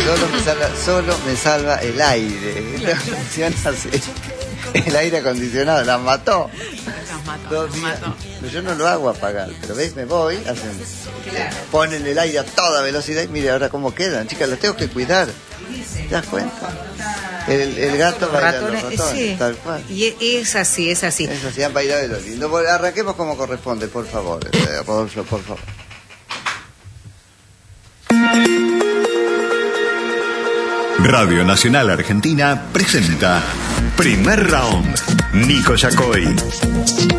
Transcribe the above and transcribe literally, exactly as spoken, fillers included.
Solo me salva, solo me salva el aire. No funciona así. El aire acondicionado las mató. Las mató, Dos las días. mató. Yo no lo hago apagar, pero ves, me voy, hacen, Claro. ponen el aire a toda velocidad y mire ahora cómo quedan, chicas, los tengo que cuidar. ¿Te das cuenta? El, el gato Los baila ratones, los ratones, sí. tal cual. Y e- es así, es así. Eso sí, han bailado de lo lindo. Bueno, arranquemos como corresponde, por favor, eh, Rodolfo, por favor. Radio Nacional Argentina presenta Primer Round. Nico Yacoy.